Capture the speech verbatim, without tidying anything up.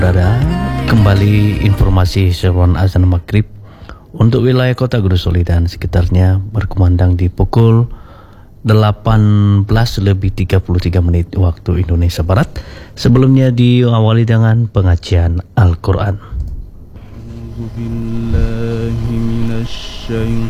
Saudara, kembali informasi sebelum azan maghrib untuk wilayah kota Grosoli dan sekitarnya berkumandang di pukul delapan belas lebih tiga puluh tiga menit waktu Indonesia Barat. Sebelumnya diawali dengan pengajian Al-Quran.